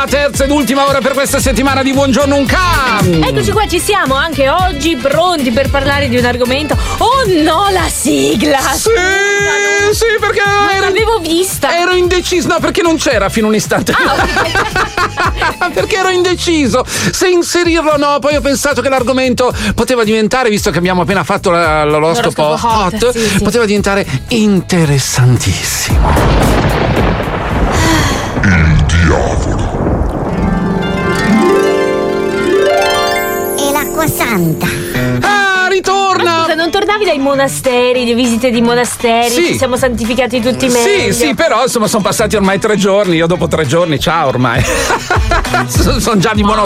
la terza ed ultima ora per questa settimana di Buongiorno Unca. Eccoci qua, ci siamo anche oggi pronti per parlare di un argomento. Oh no, la sigla! Sì, perché non l'avevo vista. Ero indeciso, no, perché non c'era fino a un istante. Okay. Perché ero indeciso se inserirlo o no. Poi ho pensato che l'argomento poteva diventare, visto che abbiamo appena fatto l'oroscopo hot, sì. poteva diventare interessantissimo. Il diavolo. E l'acqua santa. Ritorna! Scusa, non tornavi dai monasteri, di visite di monasteri? Sì. Ci siamo santificati tutti meglio. Sì, però insomma sono passati ormai 3 giorni. Io dopo 3 giorni, ciao ormai. Sono già di buono.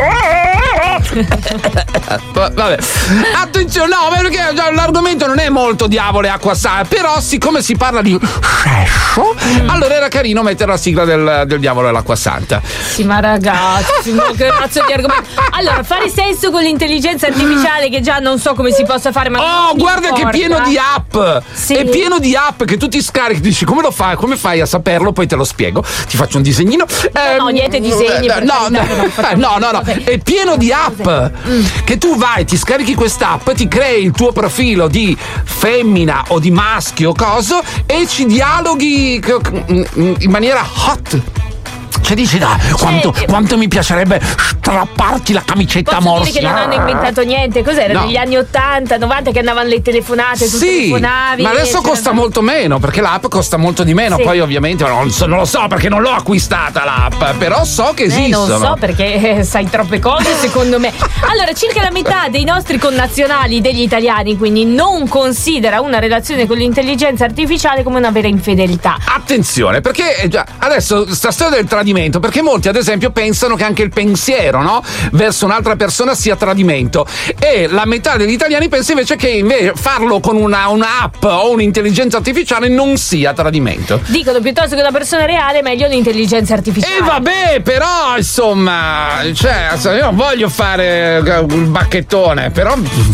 Vabbè, attenzione, no, perché l'argomento non è molto diavolo e acqua santa. Però siccome si parla di sesso, allora era carino mettere la sigla del diavolo e l'acqua santa. Sì, ma ragazzi, ma che razzo di argomento. Allora, fare sesso con l'intelligenza artificiale, che già non so come si possa fare, ma oh, guarda che è pieno di app. Sì. È pieno di app che tu ti scarichi, dici come lo fai, come fai a saperlo, poi te lo spiego, ti faccio un disegnino. No, niente disegni. No, è pieno di app che tu vai, ti scarichi quest'app, ti crei il tuo profilo di femmina o di maschio o coso e ci dialoghi in maniera hot. Cioè dici, dai, quanto mi piacerebbe strapparti la camicetta Posso morsa. dire che non hanno inventato niente. Cos'era? No. Negli anni 80, 90 che andavano le telefonate, tu telefonavi. Ma adesso costa molto meno, perché l'app costa molto di meno. Sì. Poi ovviamente non lo so perché non l'ho acquistata l'app, però so che esistono. Non so perché sai troppe cose secondo me. Allora, circa la metà dei nostri connazionali, degli italiani, quindi non considera una relazione con l'intelligenza artificiale come una vera infedeltà. Attenzione, perché adesso sta storia del tradimento, perché molti ad esempio pensano che anche il pensiero, no, verso un'altra persona sia tradimento, e la metà degli italiani pensa invece che farlo con una app o un'intelligenza artificiale non sia tradimento. Dicono piuttosto che una persona reale è meglio l'intelligenza artificiale. E vabbè, però insomma, cioè io non voglio fare il bacchettone, però